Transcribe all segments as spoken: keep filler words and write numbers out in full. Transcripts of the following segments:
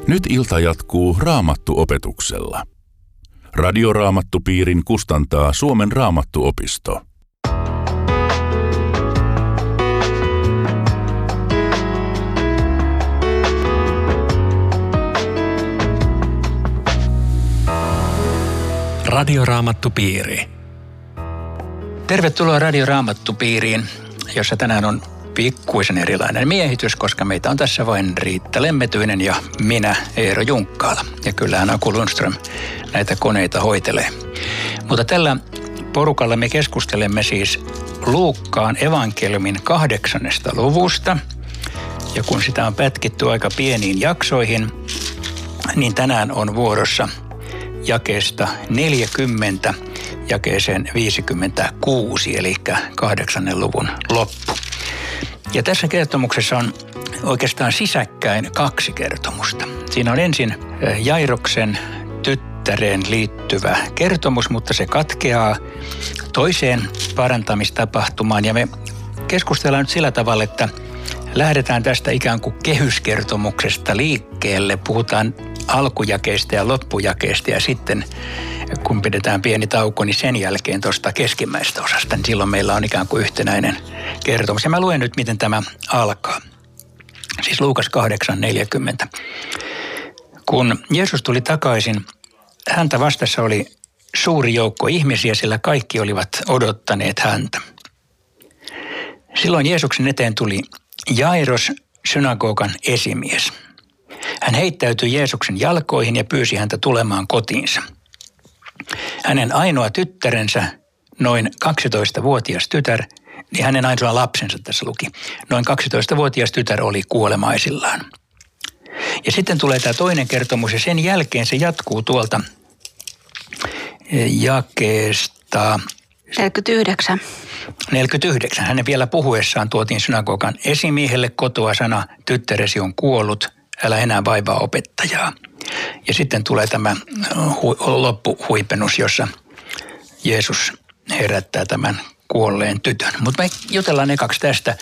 Nyt ilta jatkuu Raamattu-opetuksella. Radioraamattupiirin kustantaa Suomen Raamattuopisto. Radioraamattupiiri. Tervetuloa Radioraamattupiiriin, jossa tänään on pikkuisen erilainen miehitys, koska meitä on tässä vain Riitta Lemmetyinen ja minä, Eero Junkkaala. Ja kyllähän Aku Lundström näitä koneita hoitelee. Mutta tällä porukalla me keskustelemme siis Luukkaan evankeliumin kahdeksannesta luvusta. Ja kun sitä on pätkitty aika pieniin jaksoihin, niin tänään on vuorossa jakeesta neljäkymmentä jakeeseen viisikymmentäkuusi, eli kahdeksannen luvun loppu. Ja tässä kertomuksessa on oikeastaan sisäkkäin kaksi kertomusta. Siinä on ensin Jairoksen tyttäreen liittyvä kertomus, mutta se katkeaa toiseen parantamistapahtumaan. Ja me keskustellaan nyt sillä tavalla, että lähdetään tästä ikään kuin kehyskertomuksesta liikkeelle. Puhutaan alkujakeesta ja loppujakeesta ja sitten kun pidetään pieni tauko, niin sen jälkeen tuosta keskimmäistä osasta, niin silloin meillä on ikään kuin yhtenäinen kertomus. Ja mä luen nyt, miten tämä alkaa. Siis Luukas kahdeksan neljäkymmentä. Kun Jeesus tuli takaisin, häntä vastassa oli suuri joukko ihmisiä, sillä kaikki olivat odottaneet häntä. Silloin Jeesuksen eteen tuli Jairos, synagogan esimies. Hän heittäytyi Jeesuksen jalkoihin ja pyysi häntä tulemaan kotiinsa. Hänen ainoa tyttärensä, noin kaksitoistavuotias tytär, niin hänen ainoa lapsensa tässä luki, noin kaksitoistavuotias tytär oli kuolemaisillaan. Ja sitten tulee tämä toinen kertomus ja sen jälkeen se jatkuu tuolta jakeesta neljäkymmentäyhdeksän. neljäkymmentäyhdeksän. Hänen vielä puhuessaan tuotiin synagogan esimiehelle kotoa sana, tyttäresi on kuollut, älä enää vaivaa opettajaa. Ja sitten tulee tämä hu- loppuhuipennus, jossa Jeesus herättää tämän kuolleen tytön. Mutta me jutellaan ekaksi tästä.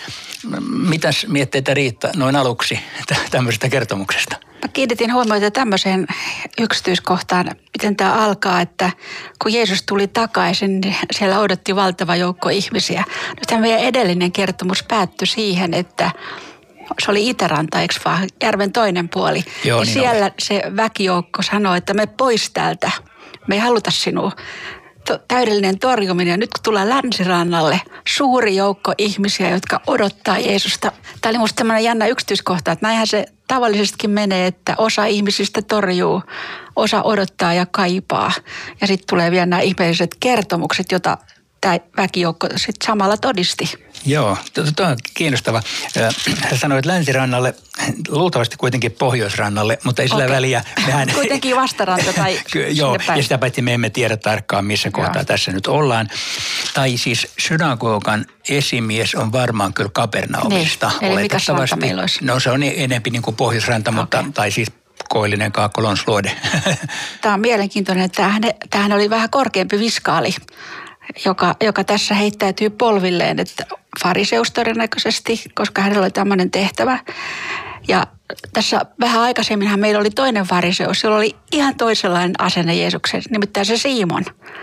Mitäs mietteitä Riitta noin aluksi tämmöisestä kertomuksesta? Mä kiinnitin huomiota tämmöiseen yksityiskohtaan, miten tämä alkaa, että kun Jeesus tuli takaisin, niin siellä odotti valtava joukko ihmisiä. Nyt meidän edellinen kertomus päättyi siihen, että se oli Itäranta, eikö vaan? Järven toinen puoli. Joo, ja niin siellä oli. Se väkijoukko sanoi, että me pois täältä. Me ei haluta sinua. Täydellinen torjuminen. Ja nyt kun tulee länsirannalle, suuri joukko ihmisiä, jotka odottaa Jeesusta. Tämä oli musta tämmöinen jännä yksityiskohta, että näinhän se tavallisestikin menee, että osa ihmisistä torjuu, osa odottaa ja kaipaa. Ja sitten tulee vielä nämä ihmeelliset kertomukset, joita tämä väkijoukko sitten samalla todisti. Joo, tuo on kiinnostava. Hän sanoi, että länsirannalle, luultavasti kuitenkin pohjoisrannalle, mutta ei sillä Okei. väliä. Mehän... Kuitenkin vastaranta tai Joo, ja sitä paitsi me emme tiedä tarkkaan, missä kohtaa Joo. tässä nyt ollaan. Tai siis synagogan esimies on varmaan kyllä Kapernaumista. Niin, eli mikä ranta meillä olisi? No se on enempi niin kuin pohjoisranta, okay. mutta tai siis koillinen Kaakolonsluode. Tämä on mielenkiintoinen, että tämähän, tämähän oli vähän korkeampi viskaali. Joka, joka tässä heittäytyy polvilleen, että fariseus todennäköisesti, koska hänellä oli tämmöinen tehtävä. Ja tässä vähän aikaisemminhan meillä oli toinen fariseus, jolla oli ihan toisenlainen asenne Jeesuksen, nimittäin se Simon.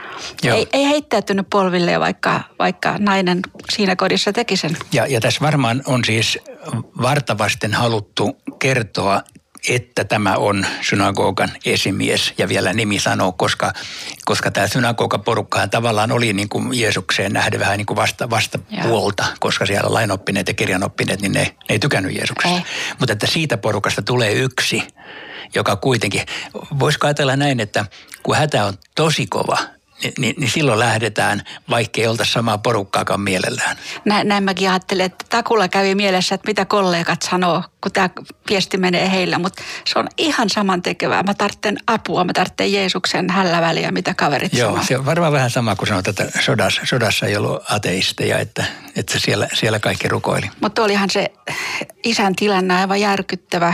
Ei, ei heittäytynyt polvilleen, vaikka, vaikka nainen siinä kodissa teki sen. Ja, ja tässä varmaan on siis vartavasten haluttu kertoa, että tämä on synagogan esimies ja vielä nimi sanoo, koska, koska tämä synagogaporukkahan tavallaan oli niin kuin Jeesukseen nähden vähän niin kuin vasta, vastapuolta, koska siellä lainoppineet ja kirjanoppineet, niin ne, ne ei tykännyt Jeesuksesta. Ei. Mutta että siitä porukasta tulee yksi, joka kuitenkin, voisiko ajatella näin, että kun hätä on tosi kova, Niin, niin, niin silloin lähdetään, vaikka ei oltaisi samaa porukkaakaan mielellään. Näin, näin mäkin ajattelin, että takulla kävi mielessä, että mitä kollegat sanoo, kun tämä viesti menee heillä. Mutta se on ihan samantekevää. Mä tarvitsen apua, mä tarvitsen Jeesuksen hällä väliä, mitä kaverit Joo, sanoo. se on varmaan vähän sama kuin sanotaan, että sodassa, sodassa ei ollut ateisteja, että, että siellä, siellä kaikki rukoili. Mutta olihan se isän tilanne aivan järkyttävä.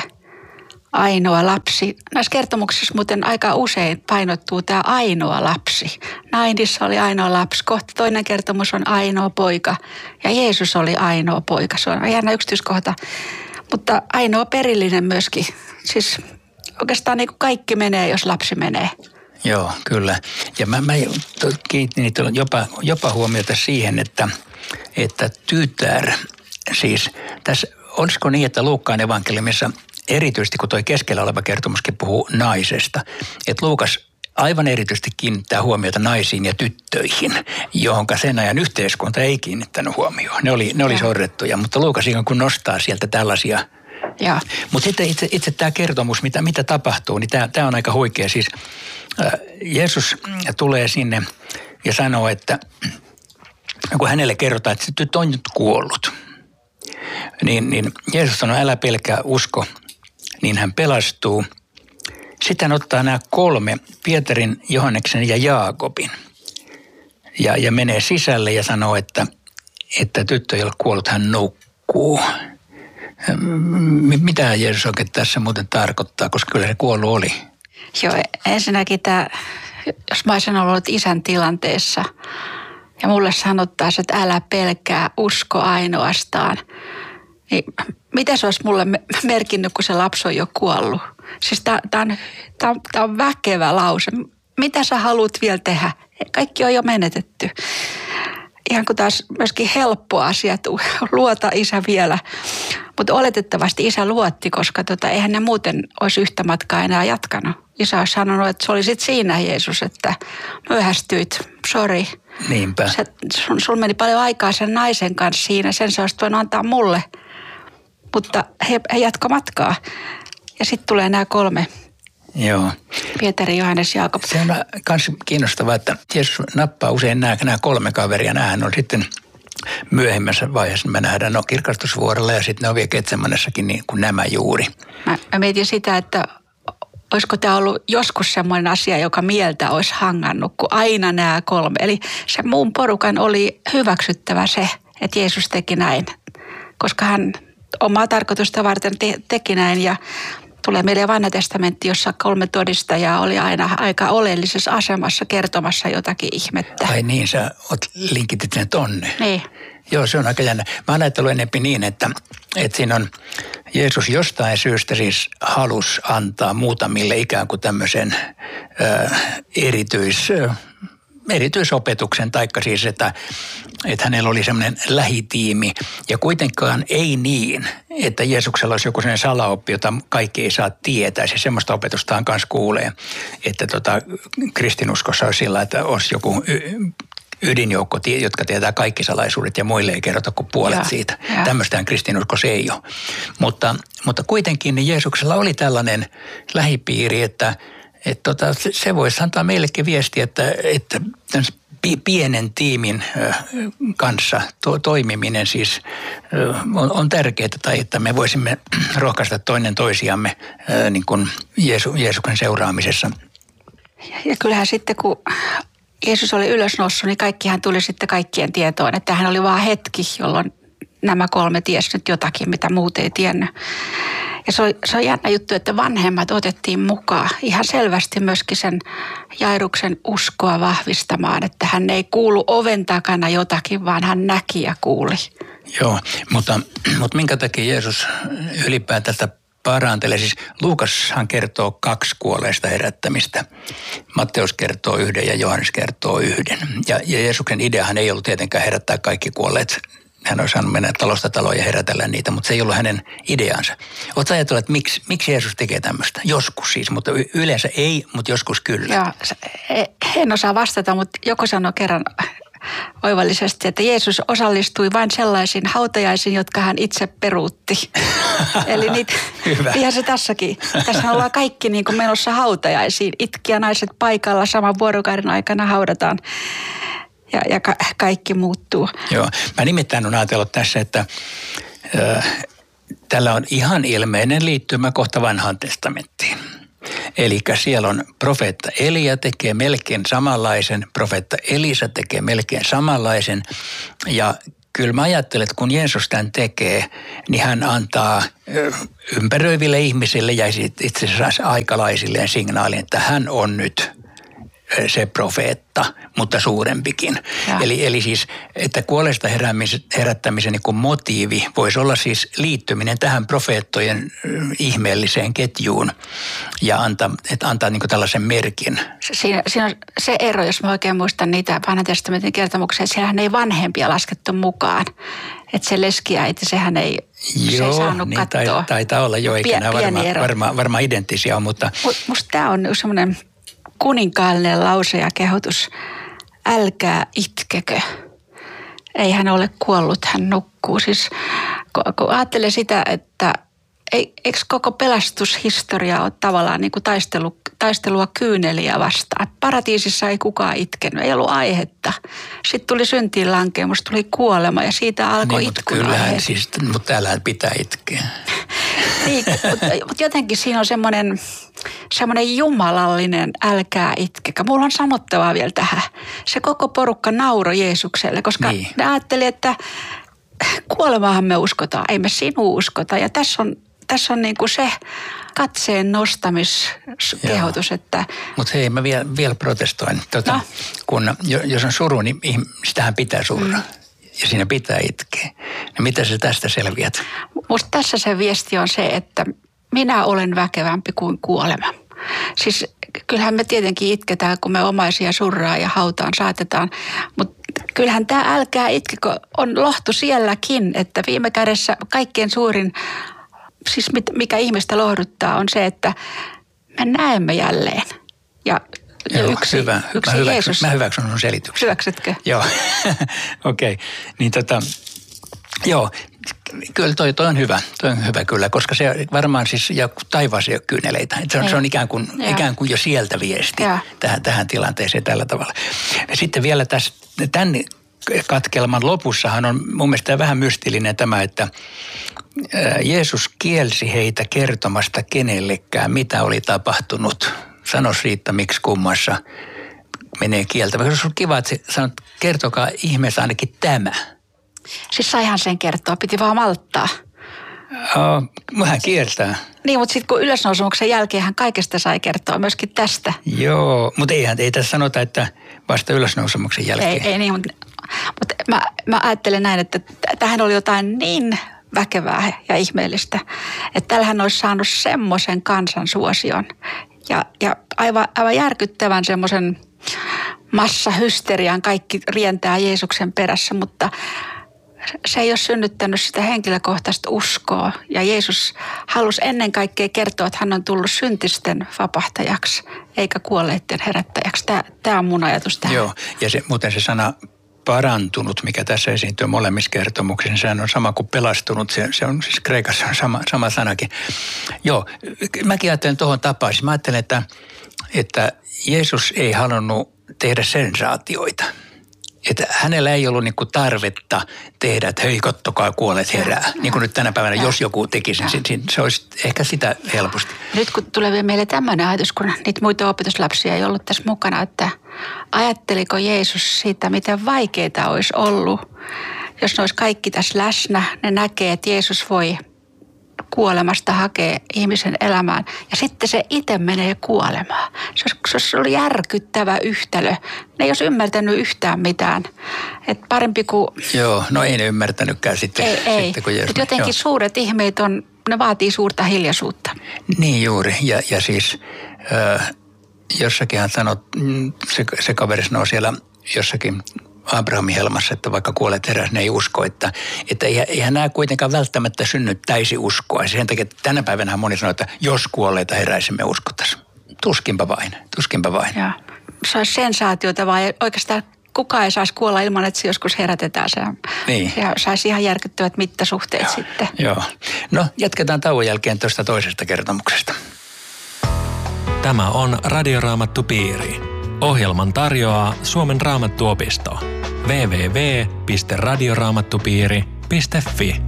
Ainoa lapsi. Näissä kertomuksissa muuten aika usein painottuu tämä ainoa lapsi. Nainissa oli ainoa lapsi. Kohta toinen kertomus on ainoa poika. Ja Jeesus oli ainoa poika. Se on jännä yksityiskohta. Mutta ainoa perillinen myöskin. Siis oikeastaan niin kuin kaikki menee, jos lapsi menee. Joo, kyllä. Ja mä, mä kiinnitin jopa, jopa huomiota siihen, että, että tytär, siis tässä, olisiko niin, että Luukkaan evankeliumissa erityisesti, kun toi keskellä oleva kertomuskin puhuu naisesta, että Luukas aivan erityisesti kiinnittää huomiota naisiin ja tyttöihin, johonka sen ajan yhteiskunta ei kiinnittänyt huomioon. Ne oli, ne oli sorrettuja, mutta Luukas ikään kuin nostaa sieltä tällaisia. Mutta sitten itse, itse tämä kertomus, mitä, mitä tapahtuu, niin tämä, tämä on aika huikea. Siis äh, Jeesus tulee sinne ja sanoo, että kun hänelle kerrotaan, että se tyttö on nyt kuollut, niin, niin Jeesus sanoo, älä pelkää, usko, niin hän pelastuu. Sitten hän ottaa nämä kolme, Pietarin, Johanneksen ja Jaakobin, ja, ja menee sisälle ja sanoo, että, että tyttö ei ole kuollut, hän nukkuu. Mitä Jeesus oikein tässä muuten tarkoittaa, koska kyllä se kuollut oli? Joo, ensinnäkin tämä, jos mä olisin ollut isän tilanteessa ja mulle sanottaisiin, että älä pelkää, usko ainoastaan, niin mitä se olisi mulle merkinnyt, kun se lapsi on jo kuollut? Siis tämä on, on, on väkevä lause. Mitä sä haluat vielä tehdä? Kaikki on jo menetetty. Ihan kuin taas myöskin helppo asia, että luota isä vielä. Mutta oletettavasti isä luotti, koska tota, eihän ne muuten olisi yhtä matkaa enää jatkanut. Isä olisi sanonut, että se oli sitten siinä Jeesus, että myöhästyit, sori. Niinpä. Se, sun, sun meni paljon aikaa sen naisen kanssa siinä, sen sä olisit voinut antaa mulle. Mutta he, he jatko matkaa. Ja sitten tulee nämä kolme. Joo. Pietari, Johannes, Jaakob. Se on myös kiinnostavaa, että Jeesus nappaa usein nämä, nämä kolme kaveria. Nämähän on sitten myöhemmässä vaiheessa, me nähdään no kirkastusvuorella ja sitten ne on vielä Getsemanessakin niin kuin nämä juuri. Mä, mä mietin sitä, että olisiko tämä ollut joskus semmoinen asia, joka mieltä olisi hangannut, kun aina nämä kolme. Eli se muun porukan oli hyväksyttävä se, että Jeesus teki näin, koska hän omaa tarkoitusta varten te- teki näin ja tulee meille vanha testamentti, jossa kolme todistajaa oli aina aika oleellisessa asemassa kertomassa jotakin ihmettä. Ai niin, sä oot linkitit sen tonne. Niin. Joo, se on aika jännä. Mä oon ajatellut enempi niin, että, että siinä on Jeesus jostain syystä siis halus antaa muutamille ikään kuin tämmöisen ö, erityis... Ö, erityisopetuksen, taikka siis, että, että hänellä oli semmoinen lähitiimi ja kuitenkaan ei niin, että Jeesuksella olisi joku sellainen salaoppi, jota kaikki ei saa tietää. Se semmoista opetustaan kanssa kuulee, että tota, kristinuskossa olisi sillä, että olisi joku ydinjoukko, jotka tietää kaikki salaisuudet ja muille ei kerrota kuin puolet ja, siitä. Ja. Tämmöistähän kristinuskossa ei ole. Mutta, mutta kuitenkin niin Jeesuksella oli tällainen lähipiiri, että Että tota, se voisi antaa meillekin viesti, että, että pienen tiimin kanssa to, toimiminen siis on, on tärkeää, tai että me voisimme rohkaista toinen toisiamme niin kuin Jeesu, Jeesuksen seuraamisessa. Ja kyllähän sitten, kun Jeesus oli ylösnoussut, niin kaikkihan tuli sitten kaikkien tietoon, että hän oli vaan hetki, jolloin nämä kolme tiesi nyt jotakin, mitä muut ei tiennyt. Ja se on, se on jännä juttu, että vanhemmat otettiin mukaan ihan selvästi myöskin sen Jairuksen uskoa vahvistamaan, että hän ei kuulu oven takana jotakin, vaan hän näki ja kuuli. Joo, mutta, mutta minkä takia Jeesus ylipäätään tästä parantelee? Siis Luukashan kertoo kaksi kuolleista herättämistä. Matteus kertoo yhden ja Johannes kertoo yhden. Ja, ja Jeesuksen ideahan ei ollut tietenkään herättää kaikki kuolleet. Hän olisi saanut mennä talosta taloon ja herätellä niitä, mutta se ei ollut hänen ideansa. Oletko ajatellut, että miksi, miksi Jeesus tekee tämmöistä? Joskus siis, mutta yleensä ei, mutta joskus kyllä. Joo, en osaa vastata, mutta joku sanoi kerran oivallisesti, että Jeesus osallistui vain sellaisiin hautajaisiin, jotka hän itse peruutti. Eli niitä, ihan se tässäkin. Tässä ollaan kaikki niin kuin menossa hautajaisiin. Itkiä naiset paikalla saman vuorokauden aikana haudataan. Ja, ja ka- kaikki muuttuu. Joo, mä nimittäin olen ajatellut tässä, että ö, tällä on ihan ilmeinen liittymä kohta vanhaan testamenttiin. Eli siellä on profeetta Elia tekee melkein samanlaisen, profeetta Elisa tekee melkein samanlaisen. Ja kyllä mä ajattelen, että kun Jeesus tämän tekee, niin hän antaa ö, ympäröiville ihmisille ja itse asiassa aikalaisilleen signaalin, että hän on nyt se profeetta, mutta suurempikin. Eli, eli siis, että kuolleista herättämisen niin kuin motiivi voisi olla siis liittyminen tähän profeettojen ihmeelliseen ketjuun ja antaa, että antaa niin kuin tällaisen merkin. Siinä, siinä on se ero, jos mä oikein muistan niitä vanhan testamentin kertomuksia, että siellähän ei vanhempia laskettu mukaan. Että se leskiäiti, sehän ei, Joo, se ei saanut niin katsoa. Taitaa olla jo, eikä nämä varmaan varma, varma identtisiä, mutta... Musta tämä on semmoinen kuninkaallinen lause ja kehotus. Älkää itkekö. Ei hän ole kuollut, hän nukkuu. Siis kun ajattelee sitä, että ei, eikö koko pelastushistoria ole tavallaan niin kuin taistelu, taistelua kyyneliä vastaan. Paratiisissa ei kukaan itkenyt, ei ollut aihetta. Sitten tuli syntiin lankeemus, tuli kuolema ja siitä alkoi niin, itkun mutta kyllähän, aiheet. siis, mutta täällähän pitää itkeä. Niin, mutta, mutta jotenkin siinä on semmoinen, semmoinen jumalallinen älkää itkekä. Mulla on sanottavaa vielä tähän. Se koko porukka nauroi Jeesukselle, koska niin. ne ajatteli, että kuolemaahan me uskotaan, ei me sinua uskota. Ja tässä on, tässä on niin kuin se katseen nostamiskehotus, että... Mutta hei, mä vielä, vielä protestoin. Tuota, no. Kun, jos on suru, niin sitähän pitää surra. Mm. Ja siinä pitää itkeä. No mitä sä tästä selviät? Musta tässä se viesti on se, että minä olen väkevämpi kuin kuolema. Siis kyllähän me tietenkin itketään, kun me omaisia surraa ja hautaan saatetaan. Mutta kyllähän tämä älkää itkekö on lohtu sielläkin, että viime kädessä kaikkein suurin, siis mikä ihmistä lohduttaa, on se, että me näemme jälleen. Ja Ja Joo, yksi, hyvä. yksi mä, hyväksyn, Jeesus. mä hyväksyn sun selityksen. Hyväksytkö? Joo, okei. Okay. Niin tota, joo, kyllä toi, toi on hyvä, toi on hyvä kyllä, koska se varmaan siis, ja taivaassa ei ole kyyneleitä. Se on, se on ikään, kuin, ikään kuin jo sieltä viesti tähän, tähän tilanteeseen tällä tavalla. Ja sitten vielä tässä, tämän katkelman lopussahan on mun mielestä vähän mystillinen tämä, että Jeesus kielsi heitä kertomasta kenellekään, mitä oli tapahtunut. Sanois Riitta, miksi kummassa menee kieltämään. Se on kiva, että sanot, kertokaa ihmeessä ainakin tämä. Siis saihan sen kertoa, piti vaan malttaa. Oh, vähän kiertää. Niin, mutta sitten kun ylösnousemuksen jälkeen hän kaikesta sai kertoa, myöskin tästä. Joo, mutta eihän ei tässä sanota, että vasta ylösnousemuksen jälkeen. Ei, ei niin, mutta, mutta mä, mä ajattelen näin, että tähän oli jotain niin väkevää ja ihmeellistä, että tällähän olisi saanut semmoisen kansansuosion ja, ja aivan, aivan järkyttävän semmoisen massahysterian, kaikki rientää Jeesuksen perässä, mutta se ei ole synnyttänyt sitä henkilökohtaista uskoa. Ja Jeesus halusi ennen kaikkea kertoa, että hän on tullut syntisten vapahtajaksi, eikä kuolleiden herättäjäksi. Tämä, tämä on mun ajatus tähän. Joo, ja se, muuten se sana parantunut, mikä tässä esiintyy molemmissa kertomuksissa, sehän on sama kuin pelastunut. Se, se on siis kreikassa on sama, sama sanakin. Joo, mäkin ajattelen tuohon tapaan. Mä ajattelen, että, että Jeesus ei halunnut tehdä sensaatioita. Että hänellä ei ollut niinku tarvetta tehdä, että hei, kattokaa, kuolleet herää. Niin kuin nyt tänä päivänä, jos joku tekisi, niin se olisi ehkä sitä helposti. Nyt kun tulee vielä meille tämmöinen ajatus, kun niitä muita opetuslapsia ei ollut tässä mukana, että ajatteliko Jeesus siitä, miten vaikeaa olisi ollut, jos ne olisi kaikki tässä läsnä, ne näkee, että Jeesus voi kuolemasta hakea ihmisen elämään ja sitten se itse menee kuolemaan. Se olisi, se olisi ollut järkyttävä yhtälö. Ne ei olisi ymmärtänyt yhtään mitään. Et parempi kuin... Joo, no ei ne ymmärtänytkään sitten. Ei, ei. Sitten, kun Jeesus... jotenkin joo. Suuret ihmeet on, ne vaatii suurta hiljaisuutta. Niin juuri, ja, ja siis äh, jossakinhan sanot, se, se kaveri sanoo siellä jossakin Abrahamin helmassa, että vaikka kuolet heräs, ne ei usko, että, että eihän nämä kuitenkaan välttämättä synnyttäisi uskoa. Sen takia, että tänä päivänä moni sanoo, että jos kuolleita heräisimme uskottaisiin. Tuskinpa vain, tuskinpa vain. Joo. Se olisi sensaatiota, vaan oikeastaan kukaan ei saisi kuolla ilman, että se joskus herätetään. Se niin. Ja saisi ihan järkyttävät mittasuhteet joo, sitten. Joo. No, jatketaan tauon jälkeen tuosta toisesta kertomuksesta. Tämä on Radioraamattupiiri. Ohjelman tarjoaa Suomen Raamattuopisto. double-u double-u double-u piste radioraamattupiiri piste fi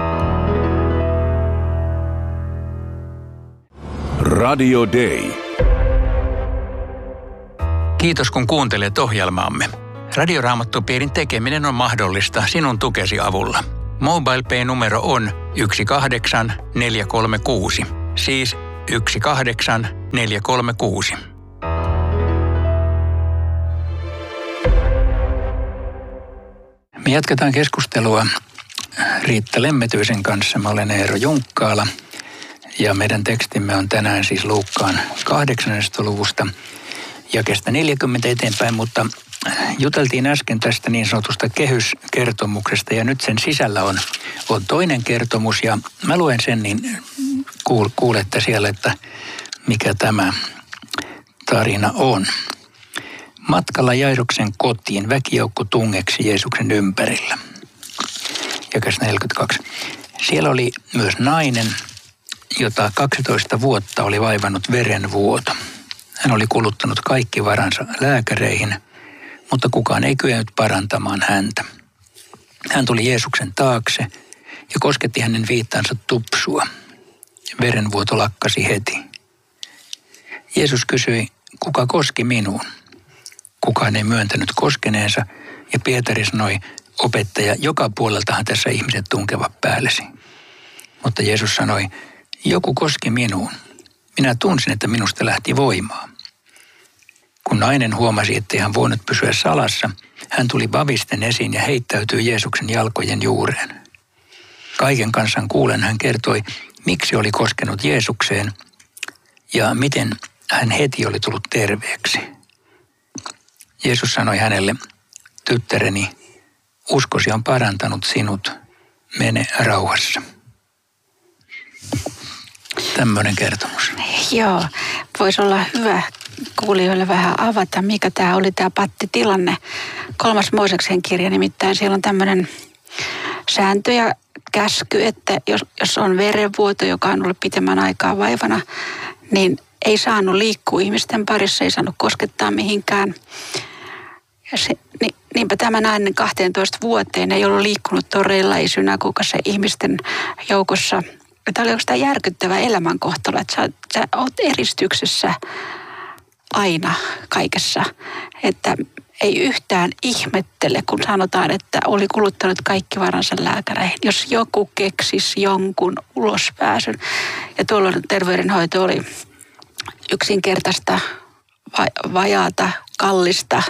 Radio Day. Kiitos kun kuuntelet ohjelmaamme. Radioraamattupiirin tekeminen on mahdollista sinun tukesi avulla. MobilePay-numero on yksi kahdeksan neljä kolme kuusi, siis yksi kahdeksan neljä kolme kuusi. Me jatketaan keskustelua Riitta Lemmetyisen kanssa. Mä olen Eero Junkkaala ja meidän tekstimme on tänään siis Luukkaan kahdeksannesta luvusta jakeesta neljäkymmentä eteenpäin, mutta juteltiin äsken tästä niin sanotusta kehyskertomuksesta ja nyt sen sisällä on, on toinen kertomus ja mä luen sen, niin kuul, kuulette siellä, että mikä tämä tarina on. Matkalla Jairuksen kotiin väkijoukko tungeksi Jeesuksen ympärillä. Jakeessa neljäkymmentäkaksi. Siellä oli myös nainen, jota kaksitoista vuotta oli vaivannut verenvuoto. Hän oli kuluttanut kaikki varansa lääkäreihin, mutta kukaan ei kyennyt parantamaan häntä. Hän tuli Jeesuksen taakse ja kosketti hänen viittansa tupsua. Verenvuoto lakkasi heti. Jeesus kysyi, kuka koski minuun? Kukaan ei myöntänyt koskeneensa ja Pietari sanoi, opettaja, joka puoleltahan tässä ihmiset tunkevat päällesi. Mutta Jeesus sanoi, joku koski minuun. Minä tunsin, että minusta lähti voimaa. Kun nainen huomasi, ettei hän voinut pysyä salassa, hän tuli vavisten esiin ja heittäytyi Jeesuksen jalkojen juureen. Kaiken kansan kuulen hän kertoi, miksi oli koskenut Jeesukseen ja miten hän heti oli tullut terveeksi. Jeesus sanoi hänelle, tyttäreni, uskosi on parantanut sinut, mene rauhassa. Tämmöinen kertomus. Joo, voisi olla hyvä kuulijoille vähän avata, mikä tämä oli tämä pattitilanne. Kolmas Mooseksen kirja, nimittäin siellä on tämmöinen sääntö ja käsky, että jos, jos on verenvuoto, joka on ollut pitemmän aikaa vaivana, niin ei saanut liikkua ihmisten parissa, ei saanut koskettaa mihinkään. Ja se, niin, niinpä tämä nainen kahteentoista vuoteen ei ollut liikkunut toreilla, ei synagogassa ihmisten joukossa. Tämä oli oikeastaan järkyttävä elämänkohtalo, että sä, sä oot eristyksessä aina kaikessa. Että ei yhtään ihmettele, kun sanotaan, että oli kuluttanut kaikki varansa lääkäreihin. Jos joku keksisi jonkun ulospääsyn. Ja tuolloin terveydenhoito oli yksinkertaista, vajaata, kallista.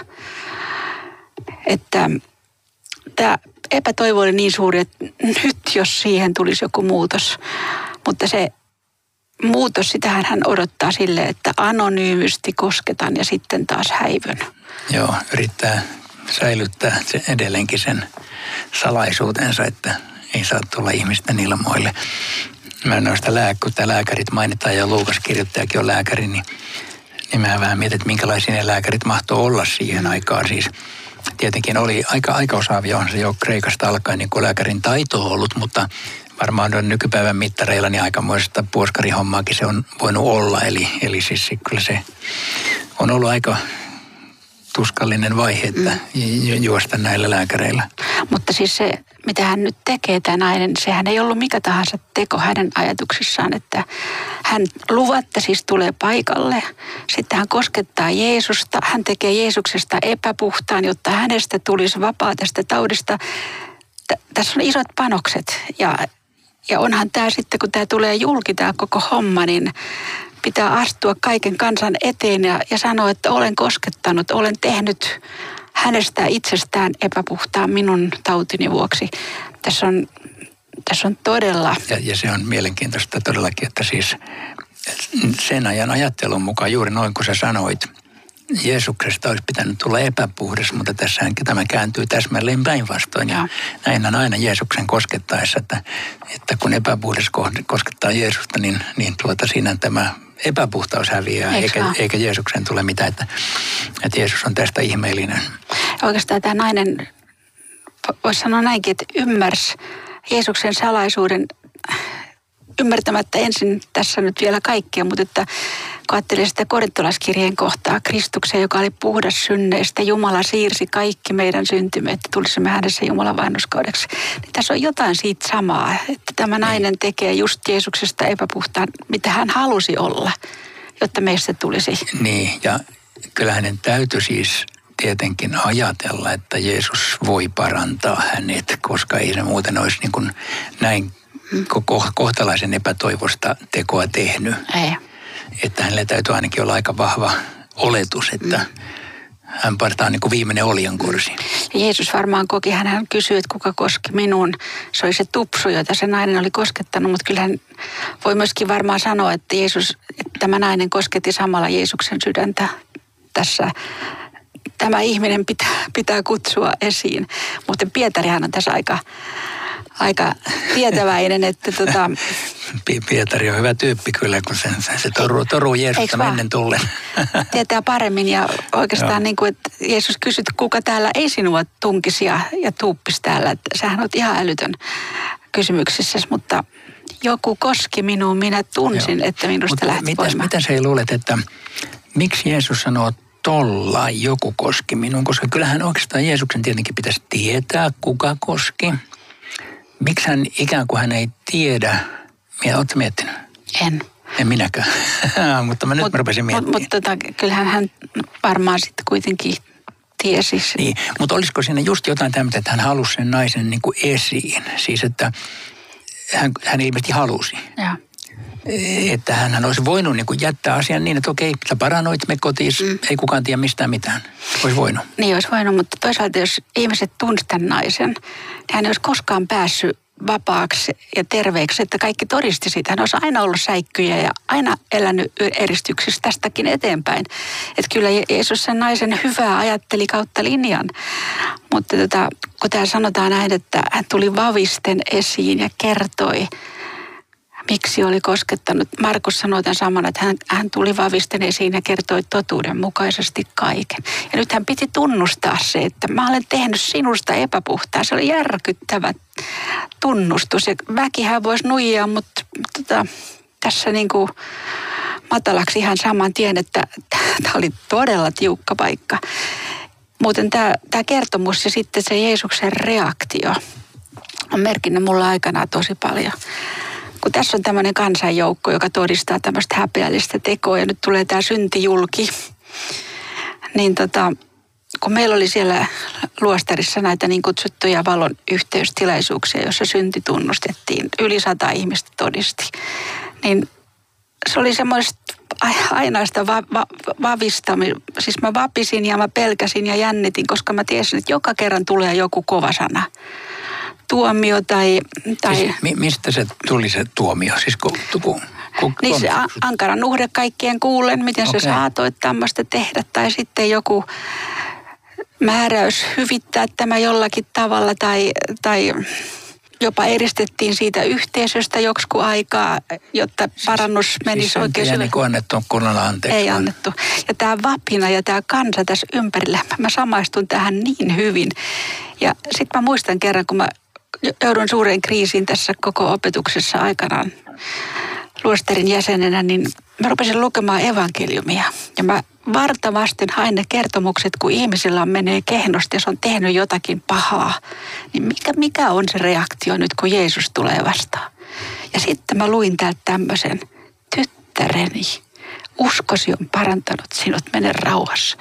Että tämä epätoivo oli niin suuri, että nyt jos siihen tulisi joku muutos. Mutta se muutos, sitähän hän odottaa sille, että anonyymisti kosketan ja sitten taas häivyn. Joo, yrittää säilyttää se edelleenkin sen salaisuutensa, että ei saa tulla ihmisten ilmoille. Mä noista lääk, kun tämä lääkärit mainitaan ja Luukas kirjoittajakin on lääkäri, niin, niin mä vähän mietin, että minkälaisia ne lääkärit mahtoi olla siihen aikaan. Siis tietenkin oli aika, aika osaavia, on se jo Kreikasta alkaen niin kuin lääkärin taito ollut, mutta varmaan on nykypäivän mittareilla niin aikamoisesta puoskarihommaakin se on voinut olla. Eli, eli siis kyllä se on ollut aika tuskallinen vaihe, että mm. juosta näillä lääkäreillä. Mutta siis se, mitä hän nyt tekee, tämä nainen, sehän ei ollut mikä tahansa teko hänen ajatuksissaan, että hän luvatta siis tulee paikalle, sitten hän koskettaa Jeesusta, hän tekee Jeesuksesta epäpuhtaan, jotta hänestä tulisi vapaa tästä taudista. T- tässä on isot panokset ja, ja onhan tämä sitten, kun tämä tulee julki, tämä koko homma, niin pitää astua kaiken kansan eteen ja, ja sanoa, että olen koskettanut, olen tehnyt hänestä itsestään epäpuhtaan minun tautini vuoksi. Tässä on, tässä on todella... Ja, ja se on mielenkiintoista todellakin, että siis sen ajan ajattelun mukaan juuri noin kuin sä sanoit, Jeesuksesta olisi pitänyt tulla epäpuhdas, mutta tässähän tämä kääntyy täsmälleen päinvastoin. Ja näinhän aina Jeesuksen koskettaessa, että, että kun epäpuhdas koskettaa Jeesusta, niin, niin tuota siinä tämä epäpuhtaus häviää, eikä, eikä Jeesuksen tule mitään, että, että Jeesus on tästä ihmeellinen. Oikeastaan tämä nainen, voisi sanoa näinkin, että ymmärsi Jeesuksen salaisuuden ymmärtämättä ensin tässä nyt vielä kaikkea, mutta että kun ajattelin sitä korintolaiskirjeen kohtaa, Kristuksen, joka oli puhdas synneistä, Jumala siirsi kaikki meidän syntymme, että tulisimme hänessä Jumalan vanhurskaudeksi. Niin tässä on jotain siitä samaa, että tämä nainen tekee just Jeesuksesta epäpuhtaan, mitä hän halusi olla, jotta meistä tulisi. Niin, ja kyllä hänen täytyy siis tietenkin ajatella, että Jeesus voi parantaa hänet, koska ei se muuten olisi niin kuin näin koko kohtalaisen epätoivosta tekoa tehnyt. Ei. Että hänellä täytyy ainakin olla aika vahva oletus, että mm. hän partaa niin kuin viimeinen oljenkorsi. Ja Jeesus varmaan koki, hän, hän kysyi, että kuka koski minun. Se oli se tupsu, jota se nainen oli koskettanut, mutta kyllä hän voi myöskin varmaan sanoa, että Jeesus, että tämä nainen kosketti samalla Jeesuksen sydäntä tässä. Tämä ihminen pitää, pitää kutsua esiin. Mutta Pietarihan on tässä aika, aika tietäväinen, että tota... Pietari on hyvä tyyppi kyllä, kun se, se toruu, toruu Jeesusta mennen tullen. Tietää paremmin ja oikeastaan niin kuin, että Jeesus kysyi, kuka täällä ei sinua tunkisi ja, ja tuuppisi täällä. Että sähän olet ihan älytön kysymyksissä, mutta joku koski minuun, minä tunsin, Joo. että minusta mutta lähti mitäs, voimaan. Mitä sä luulet, että miksi Jeesus sanoo tolla joku koski minuun? Koska kyllähän oikeastaan Jeesuksen tietenkin pitäisi tietää, kuka koski. Miksi hän ikään kuin hän ei tiedä? Oletko miettinyt? En. En minäkään, mutta mä nyt mut, mä rupesin miettimään. Mutta tota, kyllähän hän varmaan sitten kuitenkin tiesi. Niin, mutta olisiko siinä just jotain tämmöistä, että hän halusi sen naisen niin kuin esiin? Siis, että hän, hän ilmeisesti halusi. Ja. Että hän olisi voinut niin kuin jättää asian niin, että okei, sä paranoit, me kotiin, mm. ei kukaan tiedä mistään mitään. Olisi voinut. Niin, olisi voinut, mutta toisaalta jos ihmiset tunsi tämän naisen, niin hän ei olisi koskaan päässyt vapaaksi ja terveeksi, että kaikki todisti siitä. Hän olisi aina ollut säikkyjä ja aina elänyt eristyksissä tästäkin eteenpäin. Että kyllä Jeesus sen naisen hyvää ajatteli kautta linjan. Mutta tota, kun täällä sanotaan näin, että hän tuli vavisten esiin ja kertoi, miksi oli koskettanut. Markus sanoi tämän saman, että hän, hän tuli vavisten esiin ja kertoi totuuden mukaisesti kaiken. Ja nyt hän piti tunnustaa se, että mä olen tehnyt sinusta epäpuhtaa. Se oli järkyttävä tunnustus. Ja väkihän voisi nuijaa, mutta tota, tässä niin kuin matalaksi ihan saman tien, että tämä oli todella tiukka paikka. Muuten tämä, tämä kertomus ja sitten se Jeesuksen reaktio on merkinnyt mulla aikanaan tosi paljon. Kun tässä on tämmöinen kansanjoukko, joka todistaa tämmöistä häpeällistä tekoa ja nyt tulee tämä syntijulki, niin tota, kun meillä oli siellä luostarissa näitä niin kutsuttuja valon yhteystilaisuuksia, jossa synti tunnustettiin, yli sata ihmistä todisti, niin se oli semmoista ainaista va- va- vavistamista. Siis mä vapisin ja mä pelkäsin ja jännitin, koska mä tiesin, että joka kerran tulee joku kova sana. Tuomio tai... tai siis, mi- mistä se tuli se tuomio? Siis ku, ku, ku, niin se ankara nuhde kaikkien kuulen, miten okay. se saatoit tämmöistä tehdä. Tai sitten joku määräys hyvittää tämä jollakin tavalla tai, tai jopa eristettiin siitä yhteisöstä joksikin aikaa, jotta parannus siis, menisi siis oikein syvä. Siis niin annettu kunnolla anteeksi. Ei annettu. Ja tämä vapina ja tämä kansa tässä ympärillä, mä samaistun tähän niin hyvin. Ja sitten mä muistan kerran, kun mä joudun suureen kriisiin tässä koko opetuksessa aikanaan luostarin jäsenenä, niin mä rupesin lukemaan evankeliumia. Ja mä vartavasten hain ne kertomukset, kun ihmisillä on menee kehnosti ja se on tehnyt jotakin pahaa. Niin mikä, mikä on se reaktio nyt, kun Jeesus tulee vastaan? Ja sitten mä luin täältä tämmöisen, tyttäreni, uskosi on parantanut sinut, mene rauhassa.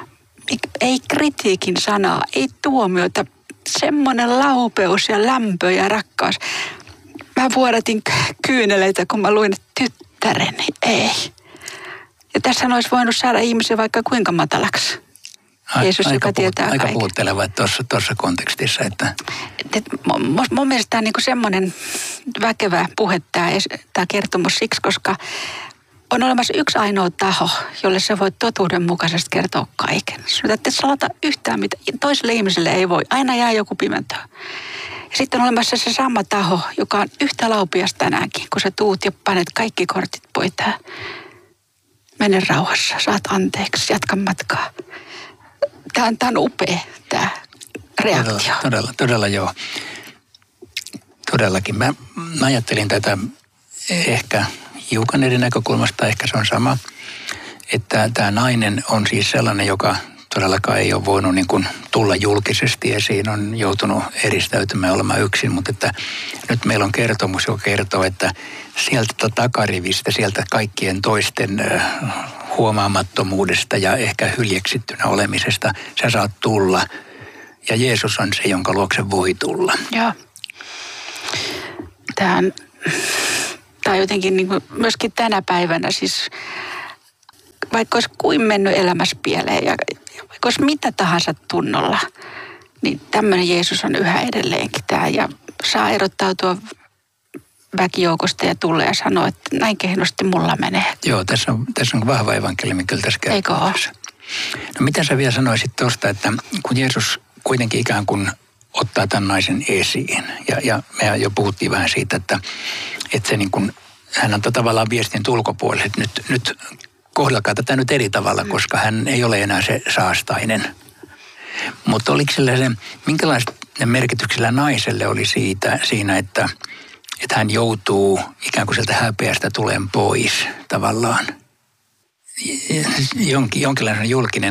Ei kritiikin sanaa, ei tuomiota, semmoinen laupeus ja lämpö ja rakkaus. Mä vuodatin kyyneleitä, kun mä luin, että tyttäreni, ei. Ja tässä olisi voinut saada ihmisiä vaikka kuinka matalaksi. Jeesus, aika joka puhut, tietää aika kaiken. puhutteleva tuossa, tuossa kontekstissa. Että... Et, mun, mun mielestä tämä on niinku semmoinen väkevä puhe tämä, tämä kertomus siksi, koska on olemassa yksi ainoa taho, jolle sä voit totuudenmukaisesti kertoa kaiken. Sinun täytyy salata yhtään, mitä toiselle ihmiselle ei voi. Aina jää joku pimentoa. Ja sitten on olemassa se sama taho, joka on yhtä laupias tänäänkin, kun sä tuut ja panet kaikki kortit poitaan. Mene rauhassa, saat anteeksi, jatka matkaa. Tämä on, tämä on upea, tämä reaktio. Todella, todella, todella joo. Todellakin. Mä, mä ajattelin tätä ehkä hiukan eri näkökulmasta, ehkä se on sama, että tämä nainen on siis sellainen, joka todellakaan ei ole voinut niin kuin tulla julkisesti esiin, on joutunut eristäytymään olemaan yksin, mutta että nyt meillä on kertomus, joka kertoo, että sieltä takarivistä, sieltä kaikkien toisten huomaamattomuudesta ja ehkä hyljeksittynä olemisesta sä saat tulla ja Jeesus on se, jonka luokse voi tulla. Joo. Tämä on, tämä on jotenkin niin kuin myöskin tänä päivänä siis, vaikka olisi kuin mennyt elämässä pieleen ja vaikka olisi mitä tahansa tunnolla, Niin tämmöinen Jeesus on yhä edelleenkin tämä ja saa erottautua väkijoukosta ja tulla ja sanoa, että näin kehnosti mulla menee. Joo, tässä on, tässä on vahva evankeliumi kyllä tässä kertomuksessa. No mitä sä vielä sanoisit tuosta, että kun Jeesus kuitenkin ikään kuin ottaa tämän naisen esiin ja, ja me jo puhuttiin vähän siitä, että, että se niin kuin, hän antaa tavallaan viestin ulkopuolelle, että nyt, nyt kohdelkaa tätä nyt eri tavalla, koska hän ei ole enää se saastainen. Mutta oliko sillä se, minkälaista merkityksellä naiselle oli siitä, siinä, että, että hän joutuu ikään kuin sieltä häpeästä tuleen pois tavallaan? Jonkin, jonkinlainen julkinen.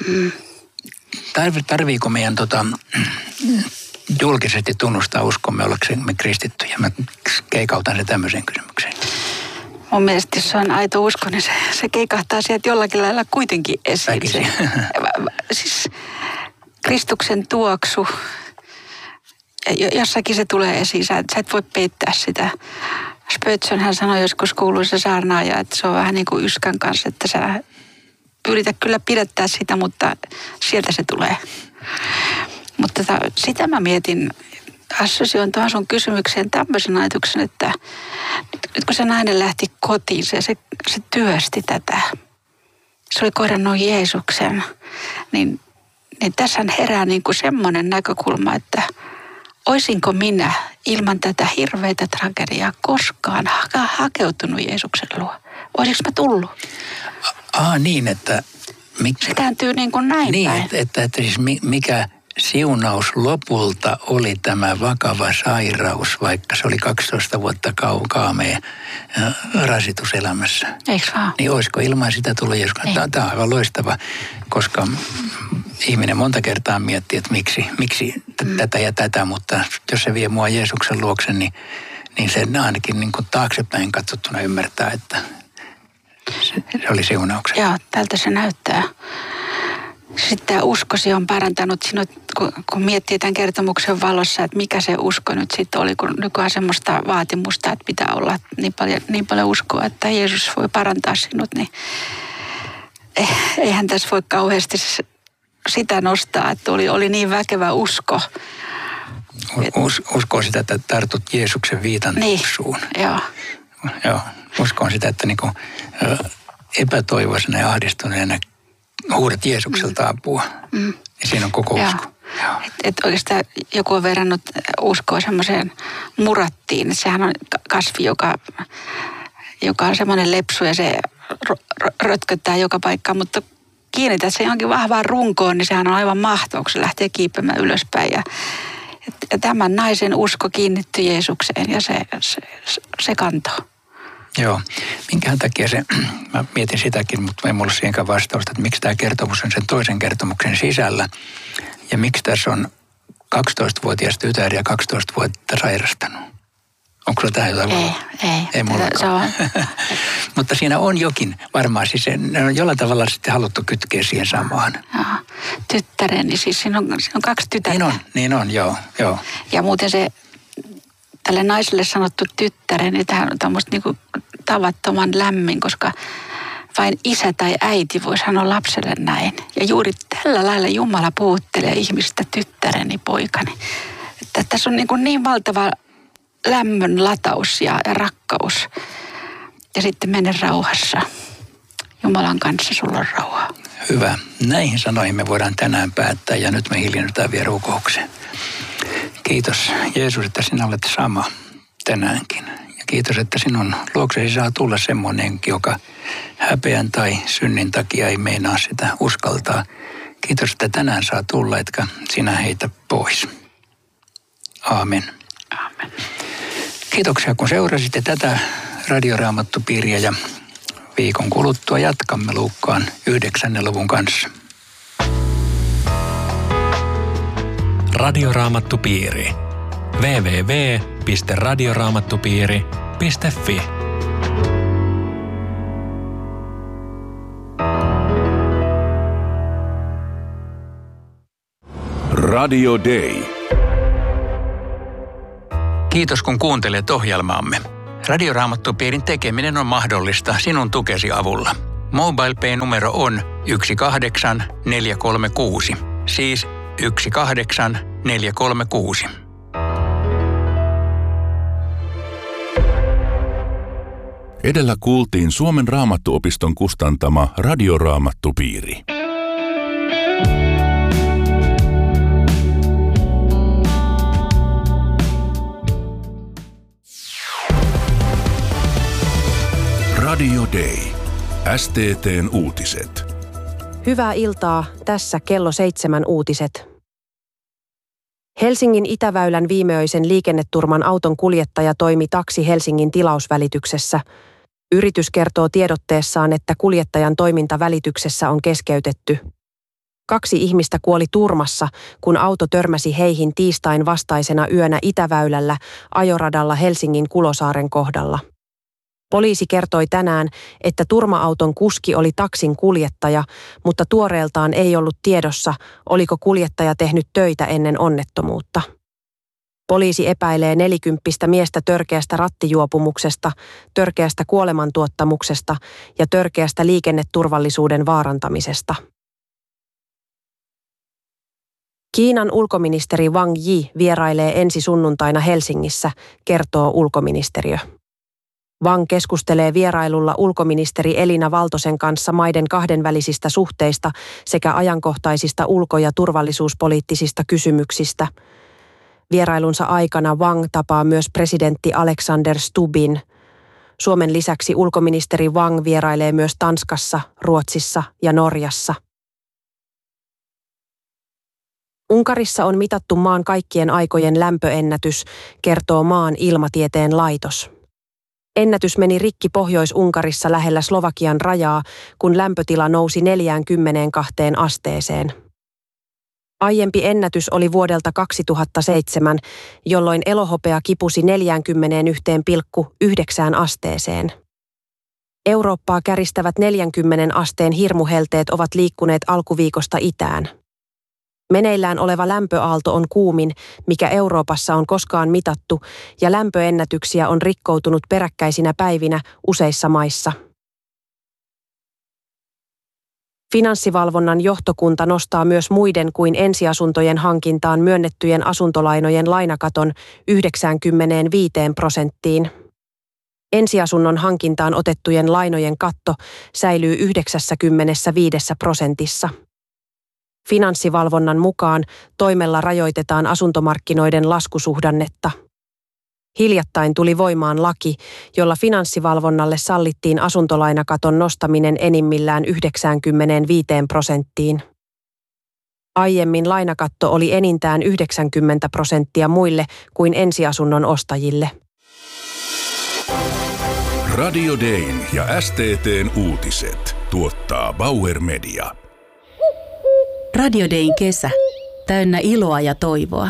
Tarviiko meidän tota, julkisesti tunnustaa uskomme ollaksemme kristittyjä? Mä keikautan se tämmöiseen kysymykseen. Mun mielestä jos se on aito usko, niin se, se keikahtaa sieltä jollakin lailla kuitenkin esiin. Se, siis Kristuksen tuoksu, jossakin se tulee esiin, sä, sä et voi peittää sitä. Spötsön hän sanoi joskus kuuluisa saarnaaja, että se on vähän niin kuin yskän kanssa, että sä yrität kyllä pidättää sitä, mutta sieltä se tulee. Mutta tota, sitä mä mietin, assosioin tuohon sun kysymykseen tämmöisen ajatuksen, että nyt kun se nainen lähti kotiin, se, se, se työsti tätä. Se oli kohdannut Jeesuksen, niin, niin tässä herää niin kuin semmoinen näkökulma, että oisinko minä ilman tätä hirveätä tragediaa koskaan ha- hakeutunut Jeesuksen luo? Oisinko mä tullut? Ah niin, että... Mik... Se kääntyy niin kuin näin Niin, päin. että, että, että siis mikä siunaus lopulta oli tämä vakava sairaus, vaikka se oli kaksitoista vuotta kaamea rasitus elämässä. Eikö vaan? Niin olisiko ilman sitä tullut Jeesus? Tämä, tämä on aivan loistava, koska ihminen monta kertaa miettii, että miksi, miksi mm. tätä ja tätä, mutta jos se vie mua Jeesuksen luokse, niin, niin se ainakin niin kuin taaksepäin katsottuna ymmärtää, että se, se oli siunauksen. Joo, tältä se näyttää. Sitten tämä uskosi on parantanut sinut, kun, kun miettii tämän kertomuksen valossa, että mikä se usko nyt sitten oli, kun nykyään semmoista vaatimusta, että pitää olla niin paljon, niin paljon uskoa, että Jeesus voi parantaa sinut, niin eihän tässä voi kauheasti sitä nostaa, että oli, oli niin väkevä usko. Us, uskoo sitä, että tartut Jeesuksen viitan niin, suun. Joo. Joo, uskon sitä, että niinku, epätoivoisena ja ahdistuneena huudat Jeesukselta apua. Mm. Ja siinä on koko usko. Että et oikeastaan joku on verrannut uskoa semmoiseen murattiin. Että sehän on kasvi, joka, joka on semmoinen lepsu ja se rötköttää joka paikkaan. Mutta kiinnität se johonkin vahvaan runkoon, niin sehän on aivan mahtavaa, kun se lähtee kiipeämään ylöspäin. Ja, ja tämän naisen usko kiinnittyi Jeesukseen ja se, se, se kantoi. Joo. Minkähän takia se, mä mietin sitäkin, mutta ei mulla siihenkään vastausta, että miksi tämä kertomus on sen toisen kertomuksen sisällä ja miksi tässä on kaksitoistavuotias tytär ja kaksitoista vuotta sairastanut. Onko sulla tähän jotain? Ei, ei. Ei mullakaan. Mutta siinä on jokin varmaan, siis ne on jollain tavalla sitten haluttu kytkeä siihen samaan. Joo. Tyttäreni, siis siinä on, siinä on kaksi tytärtä. Niin on, niin on, joo, joo. Ja muuten se tälle naiselle sanottu tyttäreni, niin tämä on tämmöistä niinku tavattoman lämmin, koska vain isä tai äiti voisi sanoa lapselle näin. Ja juuri tällä lailla Jumala puhuttelee ihmistä tyttäreni, poikani. Että tässä on niin, kuin niin valtava lämmön lataus ja, ja rakkaus. Ja sitten mene rauhassa. Jumalan kanssa sulla on rauha. Hyvä. Näihin sanoihin me voidaan tänään päättää ja nyt me hiljennytään vielä rukoukseen. Kiitos Jeesus, että sinä olet sama tänäänkin. Ja kiitos, että sinun luoksesi saa tulla semmoinen, joka häpeän tai synnin takia ei meinaa sitä uskaltaa. Kiitos, että tänään saa tulla, etkä sinä heitä pois. Aamen. Aamen. Kiitoksia, kun seurasitte tätä Radioraamattupiiriä ja viikon kuluttua jatkamme Luukkaan yhdeksännen luvun kanssa. Radioraamattupiiri. double-u double-u double-u piste radioraamattupiiri piste fi Radio Day. Kiitos kun kuuntelet ohjelmaamme. Radioraamattupiirin tekeminen on mahdollista sinun tukesi avulla. MobilePay-numero on yksi kahdeksan neljä kolme kuusi, siis yksi kahdeksan neljä kolme kuusi. Edellä kuultiin Suomen Raamattuopiston kustantama Radioraamattupiiri. Radio Day. S T T:n uutiset. Hyvää iltaa, tässä kello seitsemän uutiset. Helsingin Itäväylän viimeöisen liikenneturman auton kuljettaja toimi taksi Helsingin tilausvälityksessä. Yritys kertoo tiedotteessaan, että kuljettajan toiminta välityksessä on keskeytetty. Kaksi ihmistä kuoli turmassa, kun auto törmäsi heihin tiistain vastaisena yönä Itäväylällä ajoradalla Helsingin Kulosaaren kohdalla. Poliisi kertoi tänään, että turma-auton kuski oli taksin kuljettaja, mutta tuoreeltaan ei ollut tiedossa, oliko kuljettaja tehnyt töitä ennen onnettomuutta. Poliisi epäilee nelikymppistä miestä törkeästä rattijuopumuksesta, törkeästä kuolemantuottamuksesta ja törkeästä liikenneturvallisuuden vaarantamisesta. Kiinan ulkoministeri Wang Yi vierailee ensi sunnuntaina Helsingissä, kertoo ulkoministeriö. Wang keskustelee vierailulla ulkoministeri Elina Valtosen kanssa maiden kahdenvälisistä suhteista sekä ajankohtaisista ulko- ja turvallisuuspoliittisista kysymyksistä. Vierailunsa aikana Wang tapaa myös presidentti Alexander Stubbin. Suomen lisäksi ulkoministeri Wang vierailee myös Tanskassa, Ruotsissa ja Norjassa. Unkarissa on mitattu maan kaikkien aikojen lämpöennätys, kertoo maan ilmatieteen laitos. Ennätys meni rikki Pohjois-Unkarissa lähellä Slovakian rajaa, kun lämpötila nousi neljäänkymmeneenkahteen asteeseen. Aiempi ennätys oli vuodelta kaksituhattaseitsemän, jolloin elohopea kipusi neljäänkymmeneenyhteen pilkku yhdeksään asteeseen. Eurooppaa käristävät neljänkymmenen asteen hirmuhelteet ovat liikkuneet alkuviikosta itään. Meneillään oleva lämpöaalto on kuumin, mikä Euroopassa on koskaan mitattu, ja lämpöennätyksiä on rikkoutunut peräkkäisinä päivinä useissa maissa. Finanssivalvonnan johtokunta nostaa myös muiden kuin ensiasuntojen hankintaan myönnettyjen asuntolainojen lainakaton yhdeksänkymmentäviisi prosenttiin. Ensiasunnon hankintaan otettujen lainojen katto säilyy yhdeksänkymmentäviisi prosentissa. Finanssivalvonnan mukaan toimella rajoitetaan asuntomarkkinoiden laskusuhdannetta. Hiljattain tuli voimaan laki, jolla finanssivalvonnalle sallittiin asuntolainakaton nostaminen enimmillään yhdeksänkymmentäviisi prosenttiin. Aiemmin lainakatto oli enintään yhdeksänkymmentä prosenttia muille kuin ensiasunnon ostajille. Radio Dayn ja S T T:n uutiset tuottaa Bauer Media. Radio Dayn kesä. Täynnä iloa ja toivoa.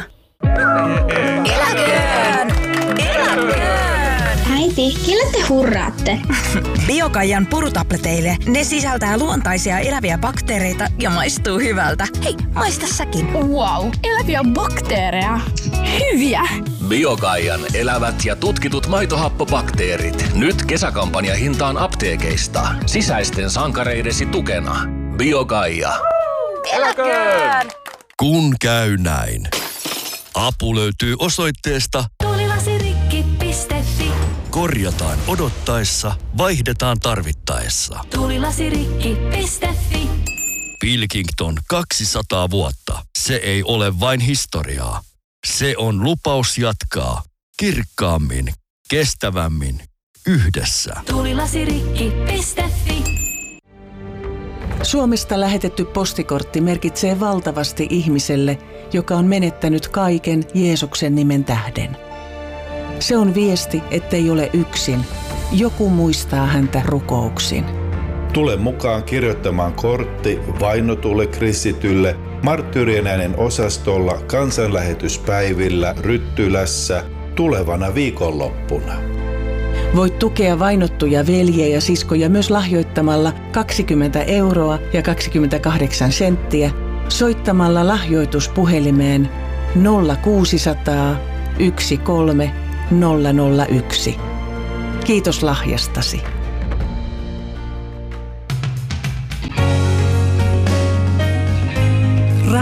Eläköön! Eläköön! Äiti, kelle te hurraatte? Biokaijan purutableteille. Ne sisältää luontaisia eläviä bakteereita ja maistuu hyvältä. Hei, maista säkin. Wow, eläviä bakteereja. Hyviä! Biokaijan elävät ja tutkitut maitohappobakteerit. Nyt kesäkampanjahintaan apteekeista. Sisäisten sankareidesi tukena. Biokaija. Eläköön! Kun käy näin. Apu löytyy osoitteesta tuulilasirikki piste fi. Korjataan odottaessa, vaihdetaan tarvittaessa. tuulilasirikki piste fi. Pilkington kaksisataa vuotta. Se ei ole vain historiaa. Se on lupaus jatkaa kirkkaammin, kestävämmin, yhdessä. tuulilasirikki piste fi. Suomesta lähetetty postikortti merkitsee valtavasti ihmiselle, joka on menettänyt kaiken Jeesuksen nimen tähden. Se on viesti, ettei ole yksin. Joku muistaa häntä rukouksin. Tule mukaan kirjoittamaan kortti vainotulle kristitylle Marttyyrien äänen osastolla kansanlähetyspäivillä Ryttylässä tulevana viikonloppuna. Voit tukea vainottuja veljiä ja siskoja myös lahjoittamalla kaksikymmentä euroa ja kaksikymmentäkahdeksan senttiä soittamalla lahjoituspuhelimeen nolla kuusisataa yksi kolme nolla nolla yksi. Kiitos lahjastasi.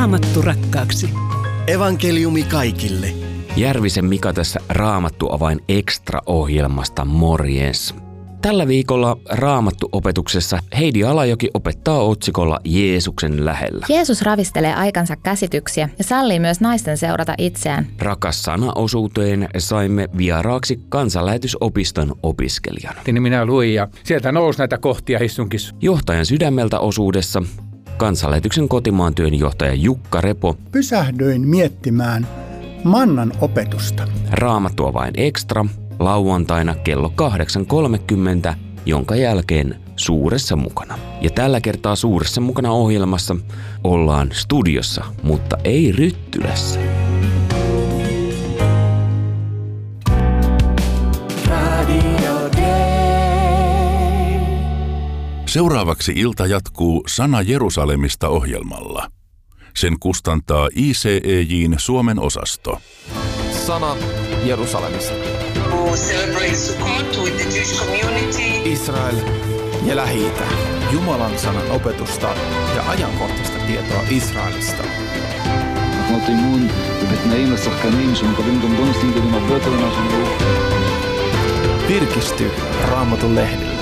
Raamattu rakkaaksi. Evankeliumi kaikille. Järvisen Mika tässä Raamattu-avain Extra-ohjelmasta, morjens. Tällä viikolla Raamattu-opetuksessa Heidi Alajoki opettaa otsikolla Jeesuksen lähellä. Jeesus ravistelee aikansa käsityksiä ja sallii myös naisten seurata itseään. Rakas sana-osuuteen saimme vieraaksi Kansanlähetysopiston opiskelijan. Niin minä luin ja sieltä nousi näitä kohtia hissunkissa. Johtajan sydämeltä osuudessa Kansanlähetyksen kotimaan työnjohtaja Jukka Repo. Pysähdyin miettimään mannan opetusta. Raamattu-avain Extra lauantaina kello kahdeksan kolmekymmentä, jonka jälkeen Suuressa mukana. Ja tällä kertaa Suuressa mukana ohjelmassa ollaan studiossa, mutta ei Ryttylässä. Seuraavaksi ilta jatkuu Sana Jerusalemista -ohjelmalla. Sen kustantaa I C E J:n Suomen osasto. Sana Jerusalemista. Israel ja Lähi-itä. Jumalan sanan opetusta ja ajankohtaista tietoa Israelista. Virkisty Raamatun lehdellä.